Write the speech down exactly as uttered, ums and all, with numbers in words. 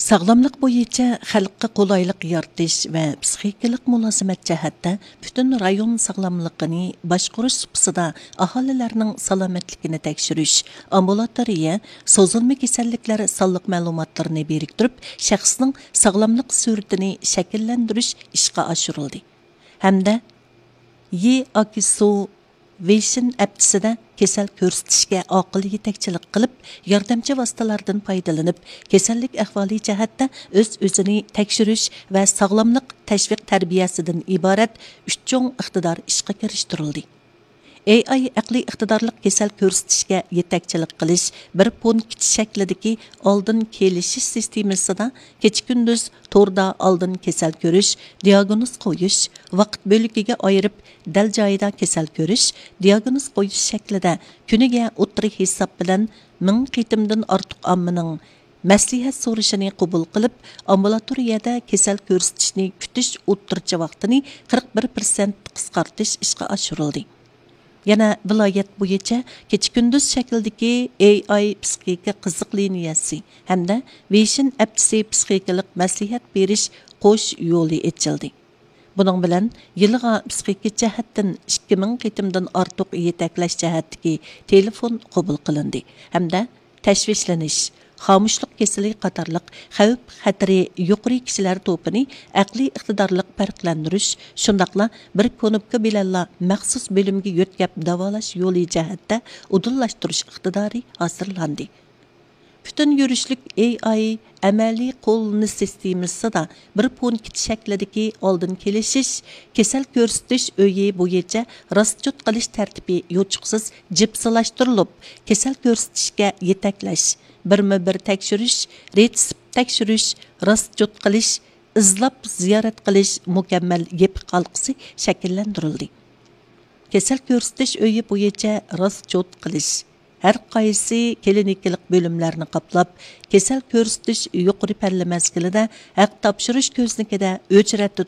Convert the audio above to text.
Sağlamlıq bo'yicha xalqqa qulaylik yaratish va psixikalik mulozimat jihatda butun rayon sog'lomligini boshqarish supisida aholilarning salomatligini tekshirish, ambulatoriya, so'zilma kasalliklar sonliq ma'lumotlarini biriktirib, shaxsning sog'lomlik suratini shakllantirish ishga oshirildi. Hamda Ye-Akisu Vision appsida kasal ko'rsatishga oqil yetakchilik qilib, yordamchi vositalardan foydalanib, kasallik ahvoli jihatda o'z-o'zini tekshirish va sog'lomlik tashviq tarbiyasidan iborat uch cho'ng iqtidor ishga kirishtirildi. A I aqliy iqtidorlik kasal ko'rsatishga yetakchilik qilish bir punkt shaklidagi oldin kelishish sistemasida kecha-kunduz to'rda oldin kasal ko'rish, diagnoz qo'yish, vaqt bo'ligiga ayirib dal joyida kasal ko'rish, diagnoz qo'yish shaklida kuniga o'tri hisob bilan ming qitimdan ortiq ommaning maslahat so'rashini qabul qilib, ambulatoriyada kasal ko'rsatishni kutish o'tircha vaqtini qirq bir prosent qisqartish ishga oshirildi. Yana viloyat bo'yicha kecha-kunduz shakldagi A I psixika qiziq liniyasi hamda Vision appsi psixikalik maslahat berish qo'sh yo'li ochildi. Buning bilan yilga psixika jihatdan ikki ming qitimdan ortiq yetaklash jihatdagi telefon qabul qilindi hamda tashvishlanish, xomushlik kasali qatorliq xavf xatari yuqori kishilar to'pini aqliy iqtidorlik farqlantirish, shundaqla bir konubka bilanla maxsus bo'limga yo'tkab davolash yo'li jihatda udullashtirish iqtidori hosilandi. Bütün yurishlik A I amaliy qo'llanma sistemasida bir punkt shaklidagi oldin kelishish, kasal ko'rsatish o'yi bo'yicha rostchut qilish tartibi yo'chiqsiz jipsilashtirilib, kasal ko'rsatishga yetaklash, birma-bir tekshirish, retsept tekshirish, rostchut qilish, izlab ziyorat qilish mukammal yep qalqisi shakllantirildi. Kasal ko'rsatish o'yi bo'yicha rostchut qilish har qaysi klinikalik bo'limlarni qoplab, kasal ko'rsatish yuqori palla mazgilida haq topshirish ko'znikida o'chratib